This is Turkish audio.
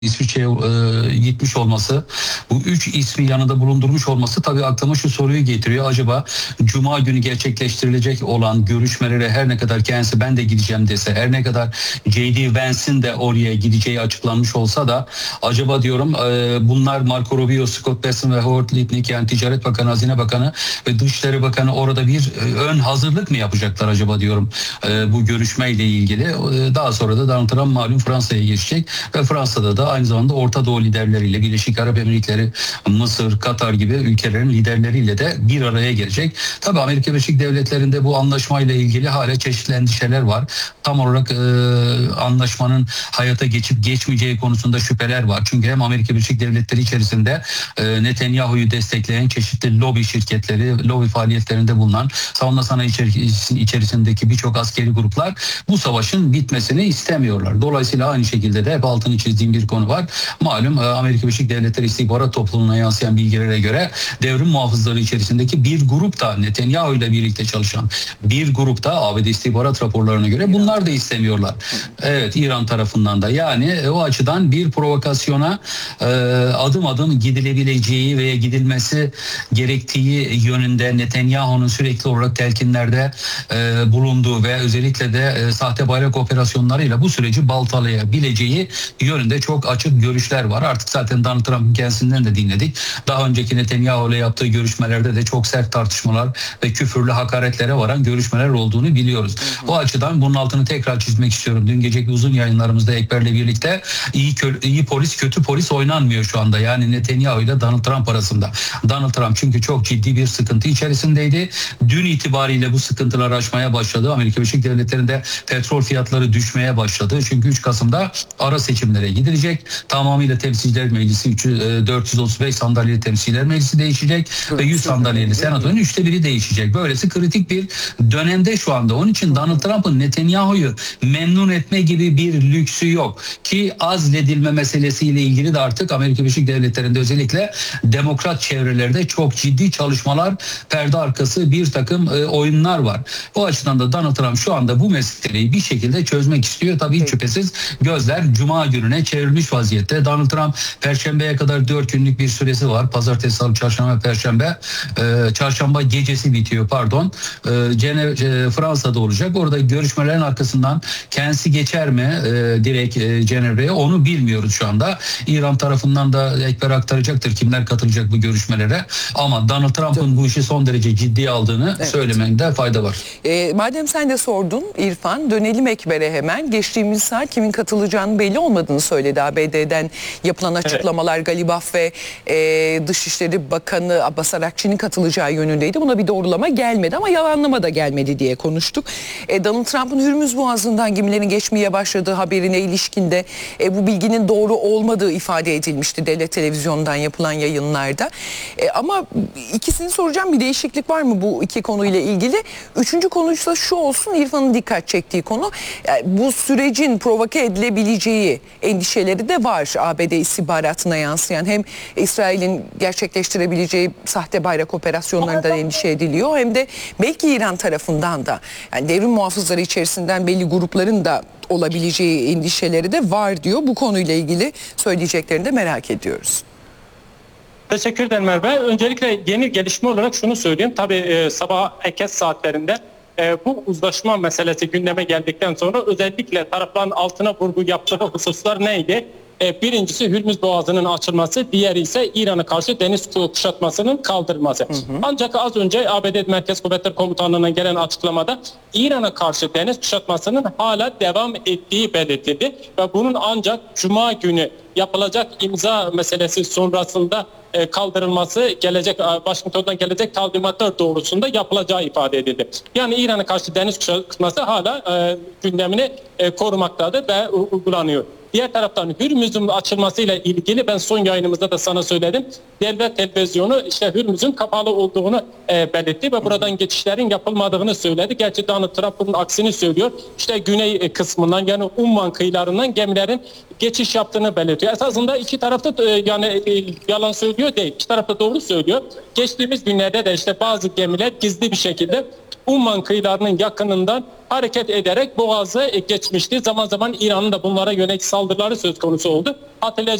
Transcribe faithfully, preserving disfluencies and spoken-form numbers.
İsviçre'ye e, gitmiş olması, bu üç ismi yanında bulundurmuş olması tabii aklıma şu soruyu getiriyor. Acaba Cuma günü gerçekleştirilecek olan görüşmelere her ne kadar kendisi ben de gideceğim dese, her ne kadar J D Vance'in de oraya gideceği açıklanmış olsa da acaba diyorum e, bunlar Marco Rubio, Scott Bessent ve Howard Lutnick, yani Ticaret Bakanı, Hazine Bakanı ve Dışişleri Bakanı orada bir e, ön hazırlık mı yapacaklar acaba diyorum e, bu görüşmeyle ilgili. E, daha sonra da Donald Trump malum Fransa'ya geçecek ve Fransa'da da aynı zamanda Orta Doğu liderleriyle, Birleşik Arap Emirlikleri, Mısır, Katar gibi ülkelerin liderleriyle de bir araya gelecek. Tabii Amerika Birleşik Devletleri'nde bu anlaşmayla ilgili hala çeşitli endişeler var. Tam olarak e, anlaşmanın hayata geçip geçmeyeceği konusunda şüpheler var. Çünkü hem Amerika Birleşik Devletleri içerisinde e, Netanyahu'yu destekleyen çeşitli lobi şirketleri, lobi faaliyetlerinde bulunan savunma sanayi içerisindeki birçok askeri gruplar bu savaşın bitmesini istemiyorlar. Dolayısıyla aynı şekilde de hep altını çizdiğim bir konu var. Malum Amerika Birleşik Devletleri istihbarat topluluğuna yansıyan bilgilere göre devrim muhafızları içerisindeki bir grup da Netanyahu ile birlikte çalışan bir grupta A B D istihbarat raporlarına göre bunlar da istemiyorlar. Evet, İran tarafından da, yani o açıdan bir provokasyona e, adım adım gidilebileceği veya gidilmesi gerektiği yönünde Netanyahu'nun sürekli olarak telkinlerde e, bulunduğu ve özellikle de e, sahte bayrak operasyonlarıyla bu süreci baltalayabileceği yönünde çok açık görüşler var. Artık zaten Donald Trump'ın kendisinden de dinledik. Daha önceki Netanyahu ile yaptığı görüşmelerde de çok sert tartışmalar ve küfürlü hakaretlere varan görüşmeler olduğunu biliyoruz. Hı hı. O açıdan bunun altını tekrar çizmek istiyorum. Dün geceki uzun yayınlarımızda Ekber'le birlikte iyi, iyi polis kötü polis oynanmıyor şu anda. Yani Netanyahu ile Donald Trump arasında. Donald Trump çünkü çok ciddi bir sıkıntı içerisindeydi. Dün itibariyle bu sıkıntılar aşmaya başladı. Amerika Birleşik Devletleri'nde petrol fiyatları düşmeye başladı. Çünkü üç Kasım'da ara seçimlere gidilecek. Tamamıyla Temsilciler Meclisi dört yüz otuz beş sandalyeli Temsilciler Meclisi değişecek ve yüz sandalyeli Senato'nun üçte biri değişecek. Böylesi kritik bir dönemde şu anda. Onun için Donald Trump'ın Netanyahu'yu memnun etme gibi bir lüksü yok. Ki azledilme meselesiyle ilgili de artık Amerika Birleşik Devletleri'nde özellikle demokrat çevrelerde çok ciddi çalışmalar, perde arkası bir takım e, oyunlar var. O açıdan da Donald Trump şu anda bu meseleyi bir şekilde çözmek istiyor. Tabii hiç şüphesiz gözler Cuma gününe çevrilmiş vaziyette. Donald Trump Perşembe'ye kadar dört günlük bir süresi var. Pazartesi, Salı, Çarşamba, Perşembe. Ee, çarşamba gecesi bitiyor pardon. Ee, Cenev, e, Fransa'da olacak. Orada görüşmelerin arkasından kendisi geçer mi e, direkt e, Cenevre'ye, onu bilmiyoruz şu anda. İran tarafından da Ekber aktaracaktır kimler katılacak bu görüşmelere. Ama Donald Trump'ın bu işi son derece ciddiye aldığını evet. söylemende fayda var. E, madem sen de sordun İrfan, dönelim Ekber'e hemen. Geçtiğimiz saat kimin katılacağını belli olmadığını söyledi A B D'den yapılan açıklamalar. Evet. Galibaf ve e, Dışişleri Bakanı Abbas Arakçı'nın katılacağı yönündeydi. Buna bir doğrulama gelmedi ama yalanlama da gelmedi diye konuştuk. E, Donald Trump'ın Hürmüz Boğazı'ndan gemilerin geçmeye başladığı haberine ilişkinde e, bu bilginin doğru olmadığı ifade edilmişti devlet televizyonundan yapılan yayınlarda. E, ama ikisini soracağım, bir değişiklik var mı bu iki konuyla ilgili? Üçüncü konuysa şu olsun, İrfan'ın dikkat çektiği konu. Yani bu sürecin provoke edilebileceği endişeleri de var A B D istihbaratına yansıyan. Hem İsrail'in gerçekleştirebileceği sahte bayrak operasyonlarından endişe ediliyor, hem de belki İran tarafından da, yani devrim muhafızları içerisinden belli grupların da olabileceği endişeleri de var diyor. Bu konuyla ilgili söyleyeceklerini de merak ediyoruz. Teşekkür ederim Merve. Öncelikle yeni gelişme olarak şunu söyleyeyim. Tabii e, sabah ekes saatlerinde e, bu uzlaşma meselesi gündeme geldikten sonra özellikle tarafların altına vurgu yaptığı hususlar neydi? E, birincisi Hürmüz Boğazı'nın açılması, diğeri ise İran'a karşı deniz kuşatmasının kaldırılması. Hı hı. Ancak az önce A B D Merkez Kuvvetleri Komutanlığı'ndan gelen açıklamada İran'a karşı deniz kuşatmasının hala devam ettiği belirtildi. Ve bunun ancak Cuma günü yapılacak imza meselesi sonrasında e, kaldırılması, gelecek Washington'dan gelecek talimatlar doğrultusunda yapılacağı ifade edildi. Yani İran'a karşı deniz kuşatması hala e, gündemini e, korumaktadır ve uygulanıyor. Diğer taraftan Hürmüz'ün açılmasıyla ilgili ben son yayınımızda da sana söyledim. Devlet televizyonu işte Hürmüz'ün kapalı olduğunu e, belirtti ve buradan geçişlerin yapılmadığını söyledi. Gerçi Donald Trump bunun aksini söylüyor. İşte güney kısmından, yani Umman kıyılarından gemilerin geçiş yaptığını belirtiyor. Esasında iki tarafta e, yani e, yalan söylüyor değil. İki tarafta doğru söylüyor. Geçtiğimiz günlerde de işte bazı gemiler gizli bir şekilde Umman kıyılarının yakınından hareket ederek Boğaz'ı geçmişti. Zaman zaman İran'ın da bunlara yönelik saldırıları söz konusu oldu. Hatırlayacağınız